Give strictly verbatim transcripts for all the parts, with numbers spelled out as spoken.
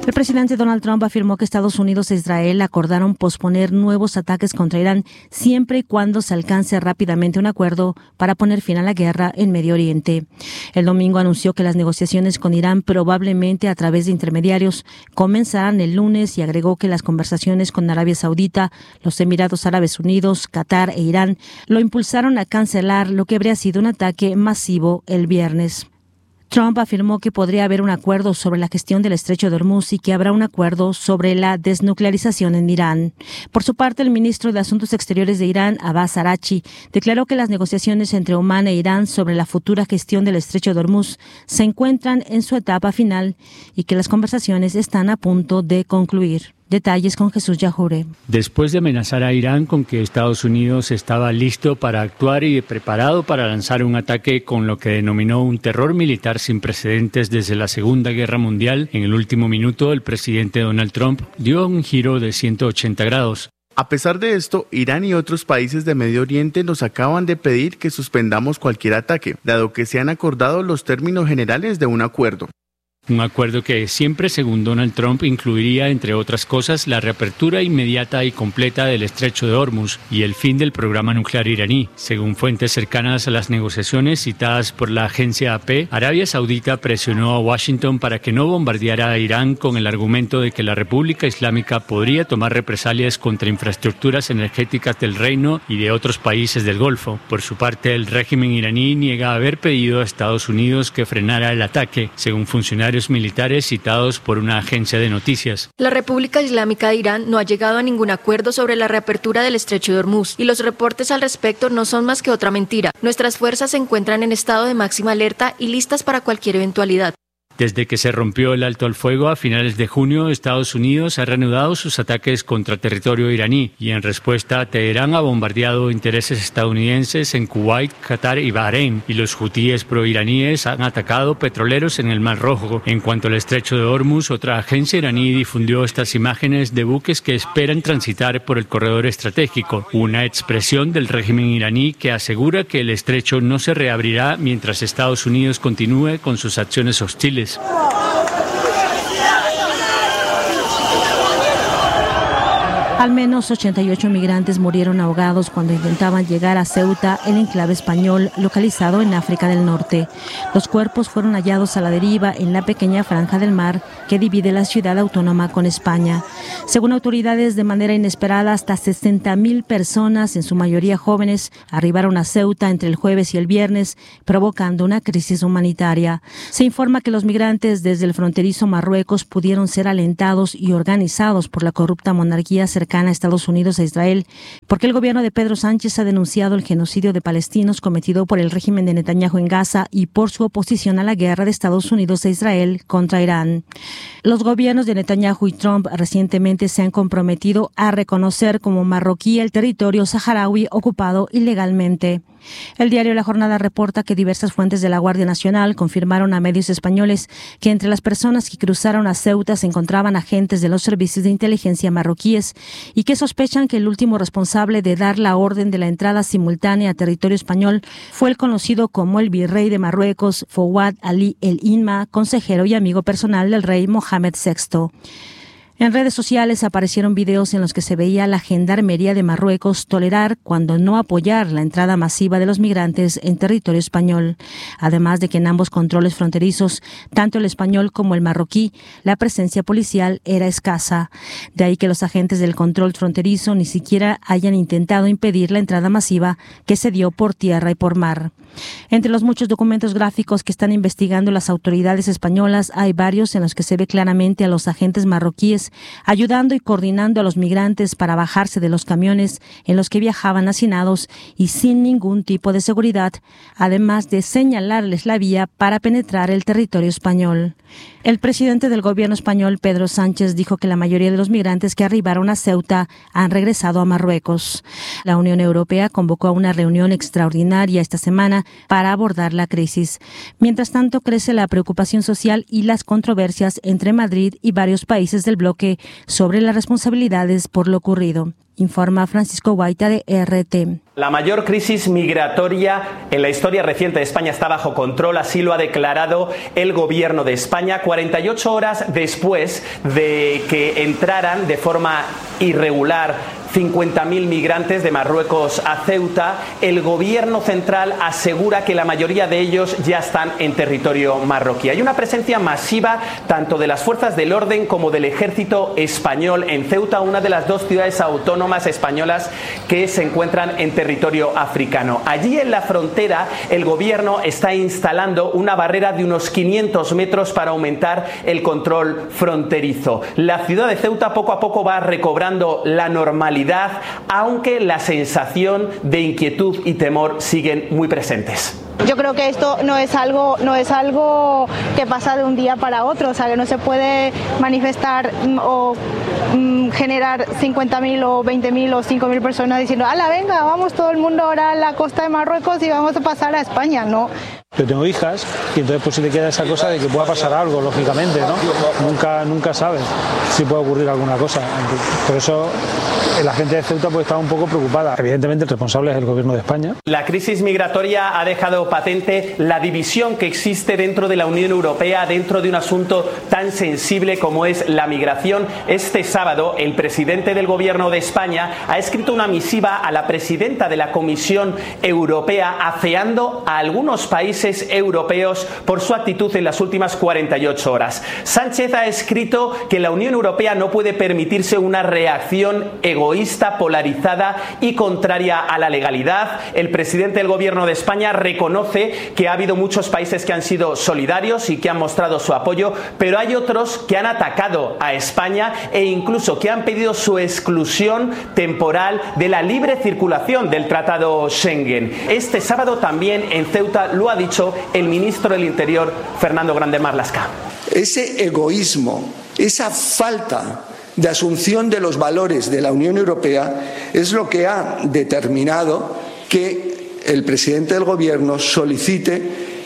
El presidente Donald Trump afirmó que Estados Unidos e Israel acordaron posponer nuevos ataques contra Irán siempre y cuando se alcance rápidamente un acuerdo para poner fin a la guerra en Medio Oriente. El domingo anunció que las negociaciones con Irán, probablemente a través de intermediarios, comenzarán el lunes y agregó que las conversaciones con Arabia Saudita, los Emiratos Árabes Unidos, Qatar e Irán lo impulsaron a cancelar lo que habría sido un ataque masivo el viernes. Trump afirmó que podría haber un acuerdo sobre la gestión del estrecho de Hormuz y que habrá un acuerdo sobre la desnuclearización en Irán. Por su parte, el ministro de Asuntos Exteriores de Irán, Abbas Araghchi, declaró que las negociaciones entre Omán e Irán sobre la futura gestión del estrecho de Hormuz se encuentran en su etapa final y que las conversaciones están a punto de concluir. Detalles con Jesús Yahure. Después de amenazar a Irán con que Estados Unidos estaba listo para actuar y preparado para lanzar un ataque con lo que denominó un terror militar sin precedentes desde la Segunda Guerra Mundial, en el último minuto el presidente Donald Trump dio un giro de ciento ochenta grados. A pesar de esto, Irán y otros países de Medio Oriente nos acaban de pedir que suspendamos cualquier ataque, dado que se han acordado los términos generales de un acuerdo. Un acuerdo que siempre, según Donald Trump, incluiría, entre otras cosas, la reapertura inmediata y completa del estrecho de Hormuz y el fin del programa nuclear iraní. Según fuentes cercanas a las negociaciones citadas por la agencia A P, Arabia Saudita presionó a Washington para que no bombardeara a Irán con el argumento de que la República Islámica podría tomar represalias contra infraestructuras energéticas del reino y de otros países del Golfo. Por su parte, el régimen iraní niega haber pedido a Estados Unidos que frenara el ataque, según funcionarios militares citados por una agencia de noticias. La República Islámica de Irán no ha llegado a ningún acuerdo sobre la reapertura del estrecho de Hormuz y los reportes al respecto no son más que otra mentira. Nuestras fuerzas se encuentran en estado de máxima alerta y listas para cualquier eventualidad. Desde que se rompió el alto al fuego a finales de junio, Estados Unidos ha reanudado sus ataques contra territorio iraní y en respuesta Teherán ha bombardeado intereses estadounidenses en Kuwait, Qatar y Bahrein, y los hutíes proiraníes han atacado petroleros en el Mar Rojo. En cuanto al estrecho de Hormuz, otra agencia iraní difundió estas imágenes de buques que esperan transitar por el corredor estratégico, una expresión del régimen iraní que asegura que el estrecho no se reabrirá mientras Estados Unidos continúe con sus acciones hostiles. Al menos ochenta y ocho migrantes murieron ahogados cuando intentaban llegar a Ceuta, el enclave español localizado en África del Norte. Los cuerpos fueron hallados a la deriva en la pequeña franja del mar que divide la ciudad autónoma con España. Según autoridades, de manera inesperada, hasta sesenta mil personas, en su mayoría jóvenes, arribaron a Ceuta entre el jueves y el viernes, provocando una crisis humanitaria. Se informa que los migrantes desde el fronterizo Marruecos pudieron ser alentados y organizados por la corrupta monarquía cercana a Estados Unidos e Israel, porque el gobierno de Pedro Sánchez ha denunciado el genocidio de palestinos cometido por el régimen de Netanyahu en Gaza y por su oposición a la guerra de Estados Unidos e Israel contra Irán. Los gobiernos de Netanyahu y Trump recientemente se han comprometido a reconocer como marroquí el territorio saharaui ocupado ilegalmente. El diario La Jornada reporta que diversas fuentes de la Guardia Nacional confirmaron a medios españoles que entre las personas que cruzaron a Ceuta se encontraban agentes de los servicios de inteligencia marroquíes y que sospechan que el último responsable de dar la orden de la entrada simultánea a territorio español fue el conocido como el virrey de Marruecos, Fouad Ali El Inma, consejero y amigo personal del rey Mohamed sexto. En redes sociales aparecieron videos en los que se veía a la Gendarmería de Marruecos tolerar, cuando no apoyar, la entrada masiva de los migrantes en territorio español. Además de que en ambos controles fronterizos, tanto el español como el marroquí, la presencia policial era escasa. De ahí que los agentes del control fronterizo ni siquiera hayan intentado impedir la entrada masiva que se dio por tierra y por mar. Entre los muchos documentos gráficos que están investigando las autoridades españolas, hay varios en los que se ve claramente a los agentes marroquíes ayudando y coordinando a los migrantes para bajarse de los camiones en los que viajaban hacinados y sin ningún tipo de seguridad, además de señalarles la vía para penetrar el territorio español. El presidente del gobierno español, Pedro Sánchez, dijo que la mayoría de los migrantes que arribaron a Ceuta han regresado a Marruecos. La Unión Europea convocó a una reunión extraordinaria esta semana para abordar la crisis. Mientras tanto, crece la preocupación social y las controversias entre Madrid y varios países del bloque sobre las responsabilidades por lo ocurrido. informa Francisco Guaita de R T. La mayor crisis migratoria en la historia reciente de España está bajo control, así lo ha declarado el Gobierno de España cuarenta y ocho horas después de que entraran de forma irregular cincuenta mil migrantes de Marruecos a Ceuta. El Gobierno central asegura que la mayoría de ellos ya están en territorio marroquí. Hay una presencia masiva tanto de las fuerzas del orden como del ejército español en Ceuta, una de las dos ciudades autónomas españolas que se encuentran en territorio africano. Allí en la frontera el Gobierno está instalando una barrera de unos quinientos metros para aumentar el control fronterizo. La ciudad de Ceuta poco a poco va recobrando la normalidad, aunque la sensación de inquietud y temor siguen muy presentes. Yo creo que esto no es algo no es algo que pasa de un día para otro, o sea, que no se puede manifestar o mm, generar cincuenta mil o veinte mil o cinco mil personas diciendo, ¡hala, venga, vamos todo el mundo ahora a la costa de Marruecos y vamos a pasar a España! No. Yo tengo hijas y entonces pues se te queda esa cosa de que pueda pasar algo, lógicamente, ¿no? Nunca, nunca sabes si puede ocurrir alguna cosa. Por eso la gente de Ceuta pues está un poco preocupada. Evidentemente el responsable es el Gobierno de España. La crisis migratoria ha dejado patente la división que existe dentro de la Unión Europea, dentro de un asunto tan sensible como es la migración. Este sábado el presidente del Gobierno de España ha escrito una misiva a la presidenta de la Comisión Europea afeando a algunos países europeos por su actitud en las últimas cuarenta y ocho horas. Sánchez ha escrito que la Unión Europea no puede permitirse una reacción egoísta, polarizada y contraria a la legalidad. El presidente del Gobierno de España reconoce que ha habido muchos países que han sido solidarios y que han mostrado su apoyo, pero hay otros que han atacado a España e incluso que han pedido su exclusión temporal de la libre circulación del Tratado Schengen. Este sábado también en Ceuta lo ha dicho el ministro del Interior, Fernando Grande Marlaska. Ese egoísmo, esa falta de asunción de los valores de la Unión Europea es lo que ha determinado que el presidente del Gobierno solicite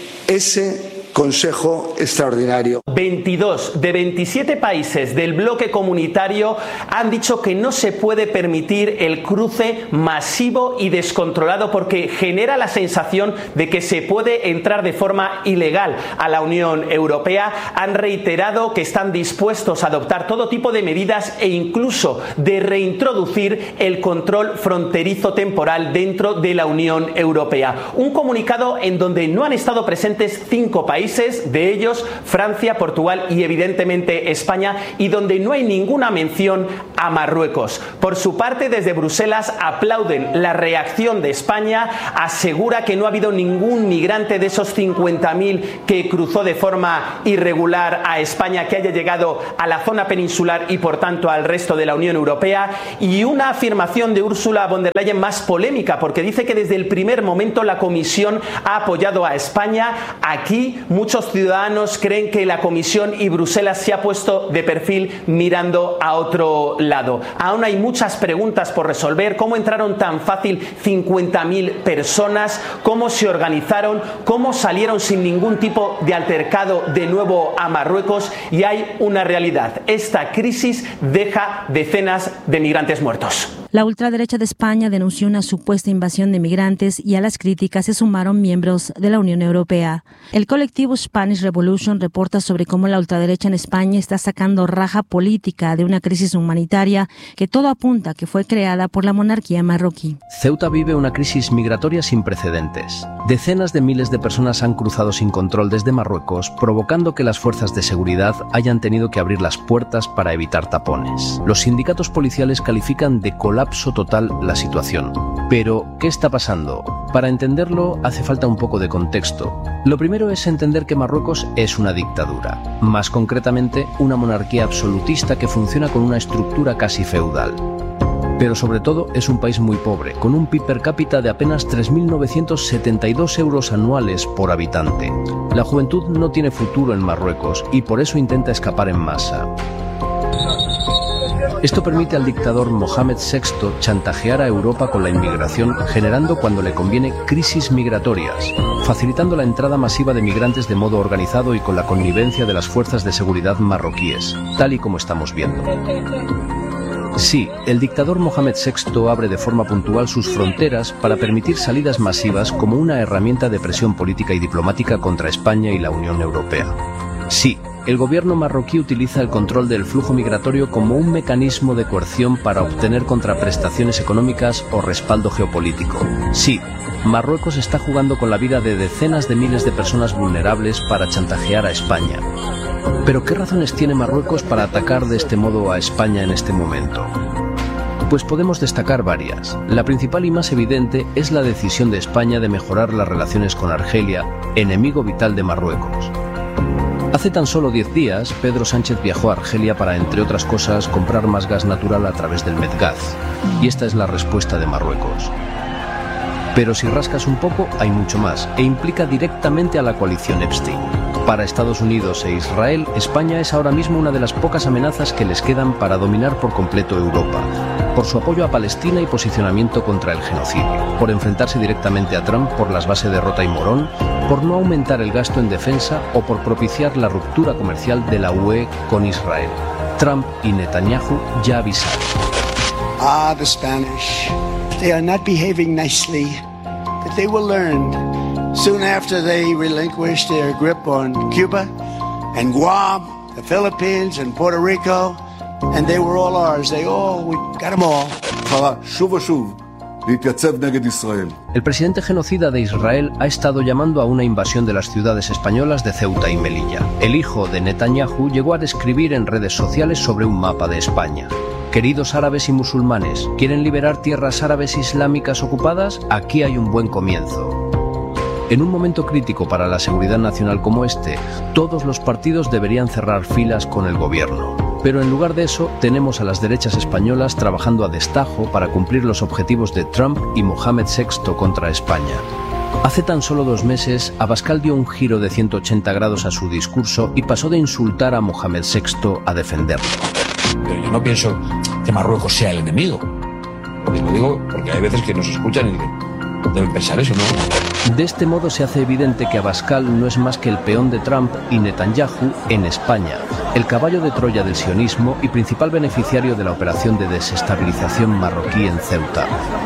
ese Consejo Extraordinario. veintidós de veintisiete países del bloque comunitario han dicho que no se puede permitir el cruce masivo y descontrolado porque genera la sensación de que se puede entrar de forma ilegal a la Unión Europea. Han reiterado que están dispuestos a adoptar todo tipo de medidas e incluso de reintroducir el control fronterizo temporal dentro de la Unión Europea. Un comunicado en donde no han estado presentes cinco países, de ellos Francia, Portugal y evidentemente España, y donde no hay ninguna mención a Marruecos. Por su parte, desde Bruselas aplauden la reacción de España, asegura que no ha habido ningún migrante de esos cincuenta mil que cruzó de forma irregular a España que haya llegado a la zona peninsular y por tanto al resto de la Unión Europea, y una afirmación de Ursula von der Leyen más polémica porque dice que desde el primer momento la Comisión ha apoyado a España. Aquí muchos ciudadanos creen que la Comisión y Bruselas se ha puesto de perfil mirando a otro lado. Aún hay muchas preguntas por resolver. ¿Cómo entraron tan fácil cincuenta mil personas? ¿Cómo se organizaron? ¿Cómo salieron sin ningún tipo de altercado de nuevo a Marruecos? Y hay una realidad. Esta crisis deja decenas de migrantes muertos. La ultraderecha de España denunció una supuesta invasión de migrantes y a las críticas se sumaron miembros de la Unión Europea. El colectivo Spanish Revolution reporta sobre cómo la ultraderecha en España está sacando raja política de una crisis humanitaria que todo apunta que fue creada por la monarquía marroquí. Ceuta vive una crisis migratoria sin precedentes. Decenas de miles de personas han cruzado sin control desde Marruecos, provocando que las fuerzas de seguridad hayan tenido que abrir las puertas para evitar tapones. Los sindicatos policiales califican de colapso total la situación. Pero, ¿qué está pasando? Para entenderlo hace falta un poco de contexto. Lo primero es entender que Marruecos es una dictadura, más concretamente una monarquía absolutista que funciona con una estructura casi feudal. Pero sobre todo es un país muy pobre, con un P I B per cápita de apenas tres mil novecientos setenta y dos euros anuales por habitante. La juventud no tiene futuro en Marruecos y por eso intenta escapar en masa. Esto permite al dictador Mohamed sexto chantajear a Europa con la inmigración, generando cuando le conviene crisis migratorias, facilitando la entrada masiva de migrantes de modo organizado y con la connivencia de las fuerzas de seguridad marroquíes, tal y como estamos viendo. Sí, el dictador Mohamed sexto abre de forma puntual sus fronteras para permitir salidas masivas como una herramienta de presión política y diplomática contra España y la Unión Europea. Sí, el gobierno marroquí utiliza el control del flujo migratorio como un mecanismo de coerción para obtener contraprestaciones económicas o respaldo geopolítico. Sí, Marruecos está jugando con la vida de decenas de miles de personas vulnerables para chantajear a España. ¿Pero qué razones tiene Marruecos para atacar de este modo a España en este momento? Pues podemos destacar varias. La principal y más evidente es la decisión de España de mejorar las relaciones con Argelia, enemigo vital de Marruecos. Hace tan solo diez días, Pedro Sánchez viajó a Argelia para, entre otras cosas, comprar más gas natural a través del Medgaz. Y esta es la respuesta de Marruecos. Pero si rascas un poco, hay mucho más, e implica directamente a la coalición Epstein. Para Estados Unidos e Israel, España es ahora mismo una de las pocas amenazas que les quedan para dominar por completo Europa, por su apoyo a Palestina y posicionamiento contra el genocidio, por enfrentarse directamente a Trump por las bases de Rota y Morón, por no aumentar el gasto en defensa o por propiciar la ruptura comercial de la U E con Israel. Trump y Netanyahu ya avisaron. Ah, the Spanish. They are not behaving nicely, but they will learn. Soon after they relinquished their grip on Cuba and Guam, the Philippines and Puerto Rico, and they were all ours. They all, we got them all. El presidente genocida de Israel ha estado llamando a una invasión de las ciudades españolas de Ceuta y Melilla. El hijo de Netanyahu llegó a describir en redes sociales sobre un mapa de España. Queridos árabes y musulmanes, ¿quieren liberar tierras árabes islámicas ocupadas? Aquí hay un buen comienzo. En un momento crítico para la seguridad nacional como este, todos los partidos deberían cerrar filas con el gobierno. Pero en lugar de eso, tenemos a las derechas españolas trabajando a destajo para cumplir los objetivos de Trump y Mohamed sexto contra España. Hace tan solo dos meses, Abascal dio un giro de ciento ochenta grados a su discurso y pasó de insultar a Mohamed sexto a defenderlo. Pero yo no pienso que Marruecos sea el enemigo. Y lo digo porque hay veces que nos escuchan y dicen, deben pensar eso, ¿no? De este modo se hace evidente que Abascal no es más que el peón de Trump y Netanyahu en España, el caballo de Troya del sionismo y principal beneficiario de la operación de desestabilización marroquí en Ceuta.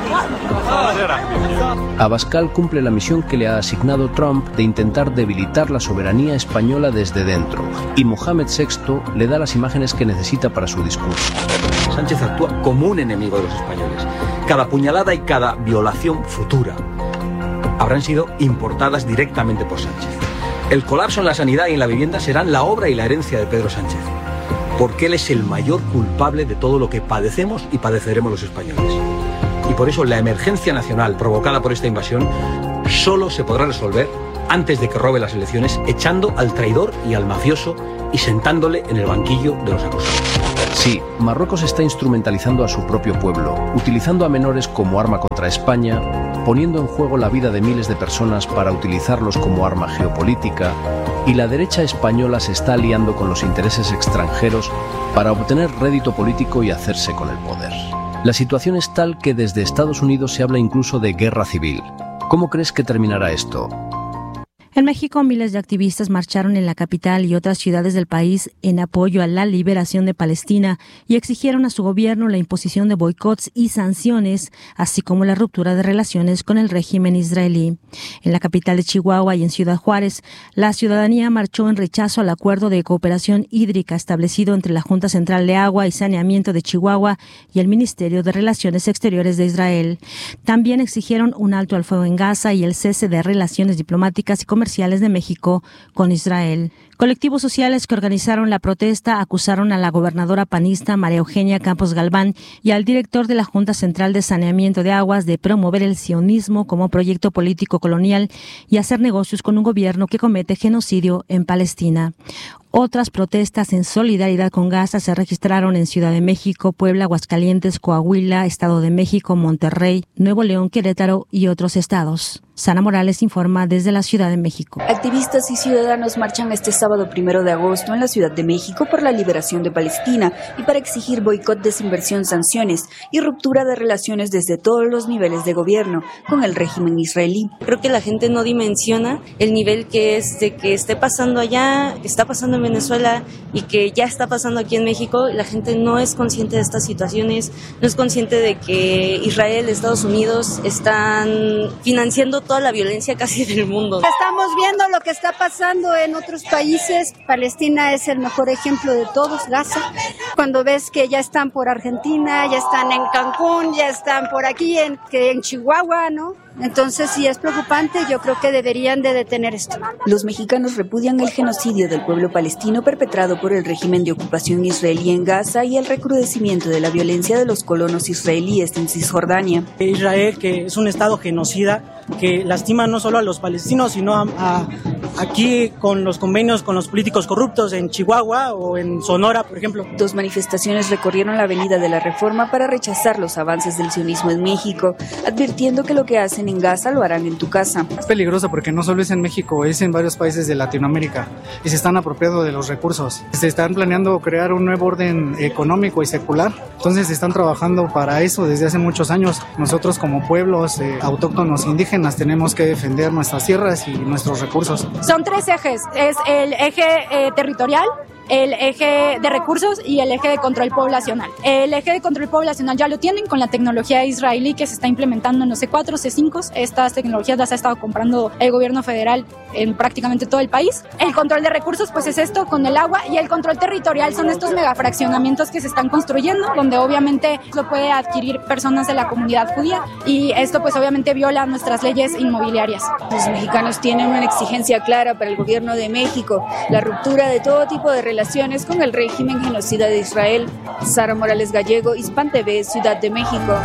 Abascal cumple la misión que le ha asignado Trump de intentar debilitar la soberanía española desde dentro, y Mohamed sexto le da las imágenes que necesita para su discurso. Sánchez actúa como un enemigo de los españoles. Cada puñalada y cada violación futura habrán sido importadas directamente por Sánchez. El colapso en la sanidad y en la vivienda serán la obra y la herencia de Pedro Sánchez, porque él es el mayor culpable de todo lo que padecemos y padeceremos los españoles. Y por eso la emergencia nacional provocada por esta invasión solo se podrá resolver antes de que robe las elecciones, echando al traidor y al mafioso y sentándole en el banquillo de los acusados. Sí, Marruecos está instrumentalizando a su propio pueblo, utilizando a menores como arma contra España, poniendo en juego la vida de miles de personas para utilizarlos como arma geopolítica, y la derecha española se está aliando con los intereses extranjeros para obtener rédito político y hacerse con el poder. La situación es tal que desde Estados Unidos se habla incluso de guerra civil. ¿Cómo crees que terminará esto? En México, miles de activistas marcharon en la capital y otras ciudades del país en apoyo a la liberación de Palestina y exigieron a su gobierno la imposición de boicots y sanciones, así como la ruptura de relaciones con el régimen israelí. En la capital de Chihuahua y en Ciudad Juárez, la ciudadanía marchó en rechazo al acuerdo de cooperación hídrica establecido entre la Junta Central de Agua y Saneamiento de Chihuahua y el Ministerio de Relaciones Exteriores de Israel. También exigieron un alto al fuego en Gaza y el cese de relaciones diplomáticas y comerciales comerciales de México con Israel. Colectivos sociales que organizaron la protesta acusaron a la gobernadora panista María Eugenia Campos Galván y al director de la Junta Central de Saneamiento de Aguas de promover el sionismo como proyecto político colonial y hacer negocios con un gobierno que comete genocidio en Palestina. Otras protestas en solidaridad con Gaza se registraron en Ciudad de México, Puebla, Aguascalientes, Coahuila, Estado de México, Monterrey, Nuevo León, Querétaro y otros estados. Sana Morales informa desde la Ciudad de México. Activistas y ciudadanos marchan este sábado primero de agosto en la Ciudad de México por la liberación de Palestina y para exigir boicot, desinversión, sanciones y ruptura de relaciones desde todos los niveles de gobierno con el régimen israelí. Creo que la gente no dimensiona el nivel que es de que esté pasando allá, está pasando en Venezuela y que ya está pasando aquí en México. La gente no es consciente de estas situaciones, no es consciente de que Israel, Estados Unidos están financiando toda la violencia casi del mundo. Estamos viendo lo que está pasando en otros países. Palestina es el mejor ejemplo de todos, Gaza. Cuando ves que ya están por Argentina, ya están en Cancún, ya están por aquí en, que en Chihuahua, ¿no? Entonces, sí es preocupante, yo creo que deberían de detener esto. Los mexicanos repudian el genocidio del pueblo palestino perpetrado por el régimen de ocupación israelí en Gaza y el recrudecimiento de la violencia de los colonos israelíes en Cisjordania. Israel, que es un estado genocida, que lastima no solo a los palestinos, sino a, a, aquí con los convenios con los políticos corruptos en Chihuahua o en Sonora, por ejemplo. Dos manifestaciones recorrieron la Avenida de la Reforma para rechazar los avances del sionismo en México, advirtiendo que lo que hacen en Gaza lo harán en tu casa. Es peligroso porque no solo es en México, es en varios países de Latinoamérica y se están apropiando de los recursos. Se están planeando crear un nuevo orden económico y secular, entonces están trabajando para eso desde hace muchos años. Nosotros como pueblos eh, autóctonos indígenas tenemos que defender nuestras tierras y nuestros recursos. Son tres ejes, es el eje eh, territorial, el eje de recursos y el eje de control poblacional. El eje de control poblacional ya lo tienen con la tecnología israelí que se está implementando en los C cuatro, C cinco. Estas tecnologías las ha estado comprando el gobierno federal en prácticamente todo el país. El control de recursos pues es esto con el agua, y el control territorial son estos megafraccionamientos que se están construyendo, donde obviamente lo puede adquirir personas de la comunidad judía, y esto pues obviamente viola nuestras leyes inmobiliarias. Los mexicanos tienen una exigencia clara para el gobierno de México: la ruptura de todo tipo de relaciones con el régimen genocida de Israel. Sara Morales Gallego, Hispan T V, Ciudad de México.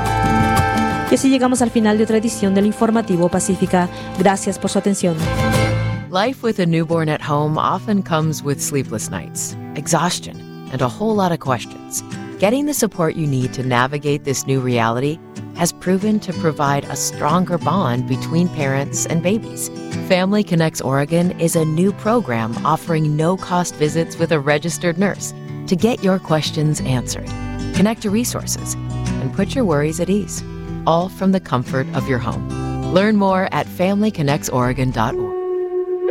Y así llegamos al final de otra edición del Informativo Pacífica. Gracias por su atención. Life with a newborn at home often comes with sleepless nights, exhaustion, and a whole lot of questions. Getting the support you need to navigate this new reality has proven to provide a stronger bond between parents and babies. Family Connects Oregon is a new program offering no-cost visits with a registered nurse to get your questions answered, connect to resources, and put your worries at ease, all from the comfort of your home. Learn more at family connects oregon dot org.